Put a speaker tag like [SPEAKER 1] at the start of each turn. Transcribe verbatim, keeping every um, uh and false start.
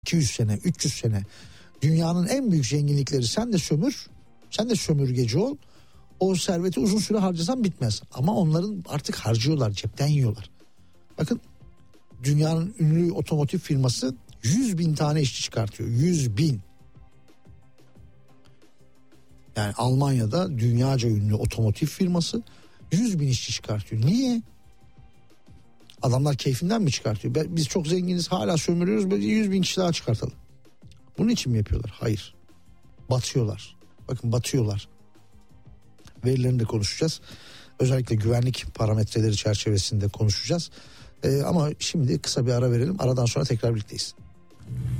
[SPEAKER 1] iki yüz sene, üç yüz sene dünyanın en büyük zenginlikleri sen de sömür, sen de sömürgeci ol. O serveti uzun süre harcasan bitmez. Ama onların artık harcıyorlar, cepten yiyorlar. Bakın dünyanın ünlü otomotiv firması yüz bin tane işçi çıkartıyor. yüz bin. Yani Almanya'da dünyaca ünlü otomotiv firması yüz bin işçi çıkartıyor. Niye? Adamlar keyfinden mi çıkartıyor? Biz çok zenginiz, hala sömürüyoruz, böyle yüz bin kişi daha çıkartalım. Bunun için mi yapıyorlar? Hayır. Batıyorlar. Bakın batıyorlar. Verilerini de konuşacağız. Özellikle güvenlik parametreleri çerçevesinde konuşacağız. Ee, ama şimdi kısa bir ara verelim. Aradan sonra tekrar birlikteyiz.